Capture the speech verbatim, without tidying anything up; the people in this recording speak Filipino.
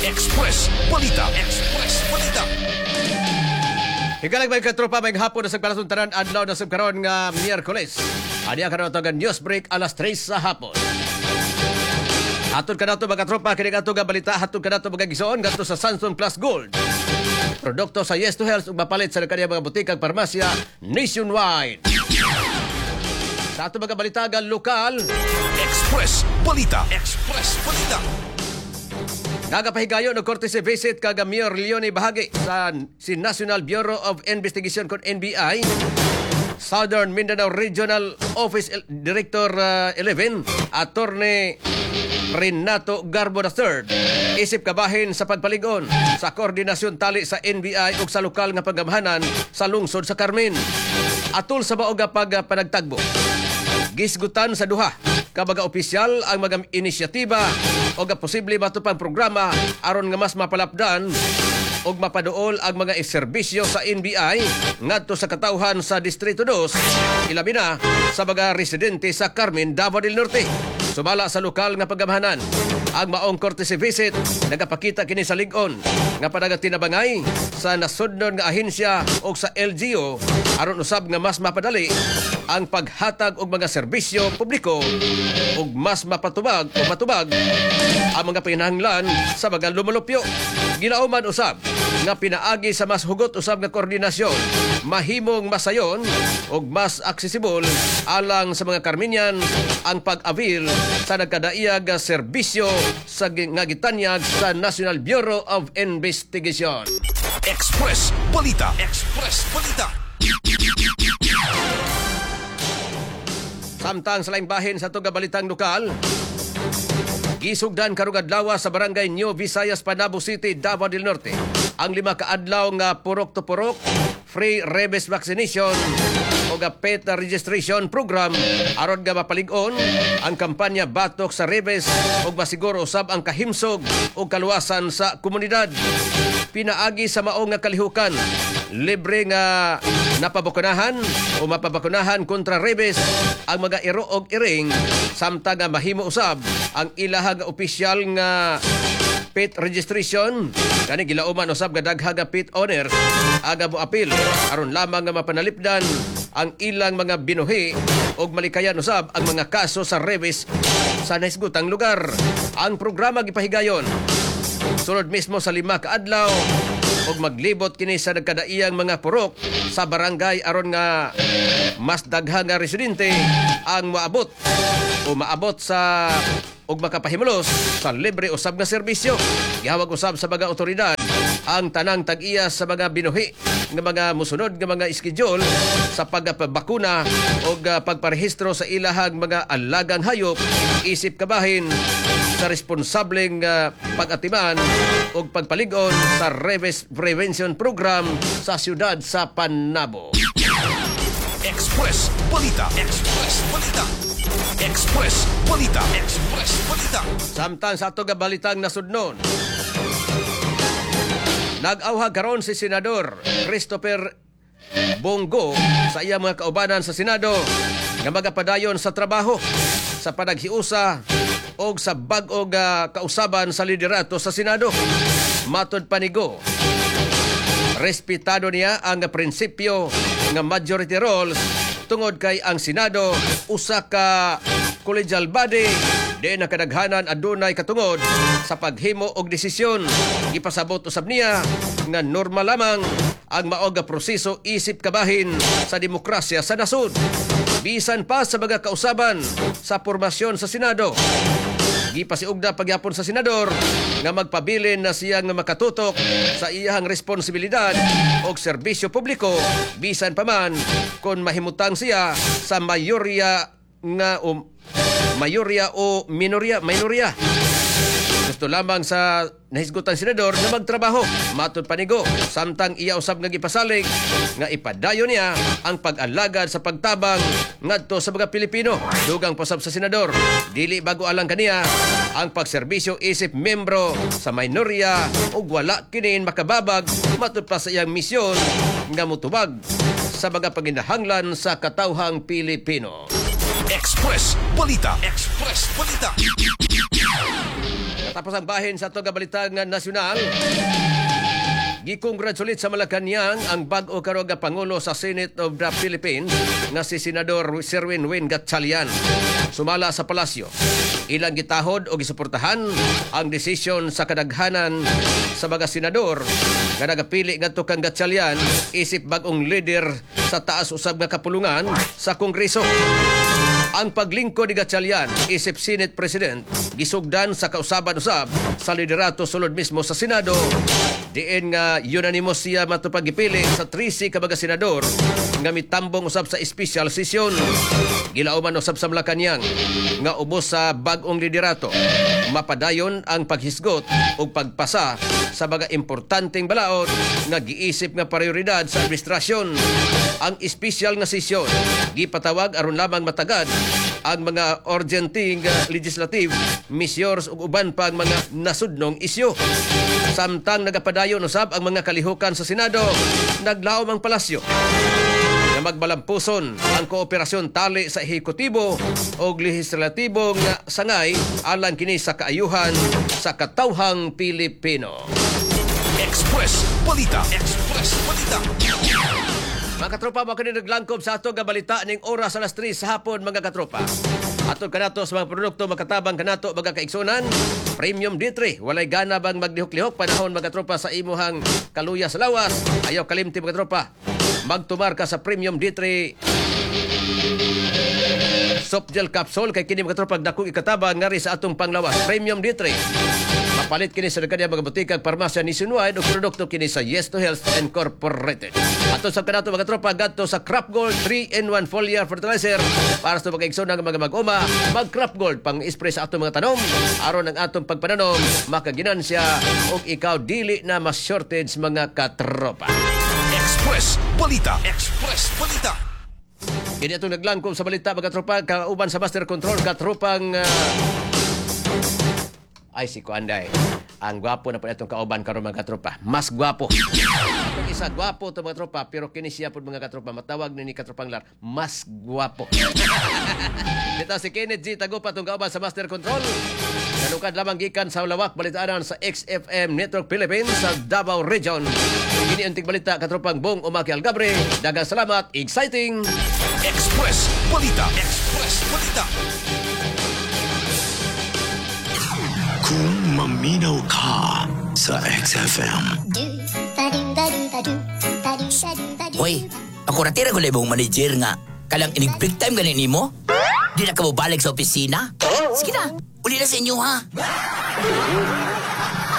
Express Balita. Express Balita. Hikalag may katropa may hapon na sa kalasuntanan adlaw na sa karon nga Miyerkules. Adi ka na ito news break alas tres sa hapon. Hatod ka na ito mga katropa, kini ka ito nga balita, hatod ka na ito mga gisoon, gato sa Samsung Plus Gold. Produkto sa Yes to Health ug mapalit sa kaniya mga butikang parmasya nationwide. Sa ato mga balitagan lokal, Express Balita. Express Balita. nagapahigayon og courtesy visit kag Mayor Leonie Bahagi sa si National Bureau of Investigation kon N B I, Southern Mindanao Regional Office Director uh, eleven, Attorney Renato Garbo the third. Isip kabahin sa pagpaligon sa koordinasyon tali sa N B I ug sa lokal nga pagamahanan sa lungsod sa Carmen. Atol sa maog nga pagpanagtagbo, gisgutan sa duha kabaga opisyal ang mga inisyatiba o nga posible matupang programa aron nga mas mapalapdan o mapaduol ang mga serbisyo sa N B I ngadto sa katawhan sa Distrito two, ilabi na sa mga residente sa Carmen, Davao del Norte. Sumala sa lokal nga pagamahanan, ang maong courtesy visit nagapakita kini sa lig-on nga panagatinabanay sa nasudnon nga ahensya o sa L G U aron usab nga mas mapadali ang paghatag og mga serbisyo publiko ug mas mapatubag o matubag ang mga pinahanglan sa mga lumulupyo. Ginauman usab nga pinaagi sa mas hugot usab nga koordinasyon, mahimong masayon ug mas aksesibol alang sa mga Carmenian ang pag-avail sa nagkadaiyag nga serbisyo sa nga gitanyag sa National Bureau of Investigation. Express Balita. Express Balita. Samtang sa laing bahin sa tuga balitang lokal, gisugdan karong adlaw sa barangay New Visayas, Panabo City, Davao del Norte ang lima ka adlaw nga purok to purok free rabies vaccination o nga pet registration program aron nga mapalig-on ang kampanya batok sa rabies ug masiguro usab ang kahimsog o kaluwasan sa komunidad. Pinaagi sa maong nga kalihukan, libre nga napabakunahan o mapabakunahan kontra rabies ang mga iro og iring, samtang nga mahimo usab ang ilahang opisyal nga pet registration. Kani gilauman usab nga dagha nga pet owner aga mo apil aron lamang nga mapanalipdan ang ilang mga binuhi og malikayan usab ang mga kaso sa rabies sa naisgutang lugar. Ang programa gipahigayon sunod mismo sa lima ka adlaw ug maglibot kini sa nagkadaiyang mga purok sa barangay aron nga mas daghan nga residente ang maabot o maabot sa ug makapahimulos sa libre usab nga serbisyo. Gihawag usab sa mga otoridad ang tanang tag-iya sa mga binuhi nga mga musunod nga mga schedule sa pagpabakuna o pagparehistro sa ilahang mga alagang hayop, isip kabahin sa responsableng uh, pag-atiman o pagpaligon sa Rabies Prevention Program sa siyudad sa Panabo. Express Balita. Express Balita. Express Balita. Express Balita. Samtang sa ato nga balitang nasudnon, nag-awhag karon si Senador Christopher Bongo sa iyang mga kaubanan sa Senado nga magapadayon sa trabaho sa panaghiusa o sa bag-o nga kausaban sa liderato sa Senado. Matod panigo, respetado niya ang prinsipyo nga majority rules tungod kay ang Senado usa ka collegial body di na kadaghanan adunay katungod sa paghimo og desisyon. Ipasabot usab niya nga normal lamang ang maog nga proseso isip kabahin sa demokrasya sa nasod, bisan pa sa mga kausaban sa pormasyon sa Senado. Gipasiugda pagyapon sa senador nga magpabilin na siya nga makatutok sa iyang responsibilidad og serbisyo publiko bisan pa man kung mahimutang siya sa mayorya nga o mayorya o minorya minorya. Gusto lamang sa nahisgutan senador na magtrabaho. Matod panigo, samtang iya usab nga gipasalig nga ipadayon niya ang pag-alagad sa pagtabang ngadto sa mga Pilipino. Dugang posab sa senador, dili bago alang kaniya ang pagserbisyo isip membro sa minorya ug wala kinin makababag matod pa sa iyang misyon nga mutubag sa mga paginahanglan sa katawhang Pilipino. Express Balita. Express Balita. Tapos ang bahin sa itong balitang nasyonal, gikongratulate sa Malacanang ang bag-o karong nga Pangulo sa Senate of the Philippines nga si Senador Sherwin Win Gatchalian. Sumala sa palasyo, ilang gitahod o gisuportahan ang desisyon sa kadaghanan sa mga senador nga nagapili ngadto kang Gatchalian isip bag-ong leader sa taas usab nga kapulungan sa Kongreso. Ang paglingkod ni Gatchalian isip Senate President gisugdan sa kausaban usab sa liderato sulod mismo sa Senado, diin nga unanimous siya matupagipili sa trisi ka mga senador nga mitambong usab sa special session. Gilauman usab sa Malacanang nga ubos sa bag-ong liderato mapadayon ang paghisgot o pagpasa sa mga importanteng balaod nga giisip nga prioridad sa administrasyon. Ang special nga sesyon gipatawag aron lamang matagad ang mga urgenting legislative measures ug uban pang mga nasudnong isyu. Samtang nagapadayon usab ang mga kalihukan sa Senado, naglaom ang palasyo na magbalampuson ang kooperasyon tali sa ehekutibo o lehislatibong sangay alang kini sa kaayuhan sa katawhang Pilipino. Express Balita. Express Balita. Mga katropa, mga kanina naglangkob sa ato nga balita ning oras alas tres sa hapon, mga katropa. Atod kanato sa mga produkto makatabang kanato mga kaigsunan, Premium D three. Walay gana bang maglihok-lihok panahon, mga katropa, sa imuhang kaluya sa lawas. Ayaw kalimti, mga katropa. Magtumar ka sa Premium D three soft gel capsule kay kini, mga katropa, dakong ikatabang ngari sa atong panglawas. Premium D three. Mapalit kini sa kanya mga butikang parmasya nationwide o produkto kini sa Yes to Health Incorporated. Ato sa kanato, mga tropa, gadto sa Crop Gold three in one foliar fertilizer para sa mga igsoon ng mga mag-uma. Mag Crop Gold pang spray sa atong mga tanom aron ang atong pagpananom makaginansya o ikaw dili na mas shortage, mga katropa. Express Balita. Express Balita. Kini atong naglangkom sa balita, mga tropa, kauban sa Master Control katropang uh, ay si Kuanday. Ang gwapo na po itong kauban karon, mga katropa. Mas gwapo. Itong isa gwapo to, mga tropa, pero kini siya po, mga katropa, matawag ni katropang lar, mas gwapo. Dito si Kenneth G. Tagupa, itong kauban sa Master Control. Kanukad lamang gikan sa lawak balitaanan sa X F M Network Philippines sa Davao Region. Kini anting balita, katropang Bong Umaki Algabre. Dagang salamat, exciting. Express Balita. Express Balita. Kung maminaw ka sa X F M. Hoy, ako natira ko labong manager nga. Kalang inig break time ganin mo? Di na ka mo balik sa opisina? Sige na, uli na sa inyo ha.